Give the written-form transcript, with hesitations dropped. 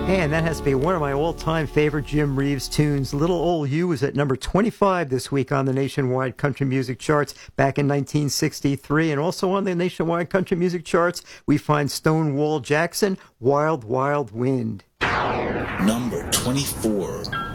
And that has to be one of my all-time favorite Jim Reeves tunes. Little Old You was at number 25 this week on the nationwide country music charts back in 1963. And also on the nationwide country music charts, we find Stonewall Jackson, Wild Wild Wind. Number 24.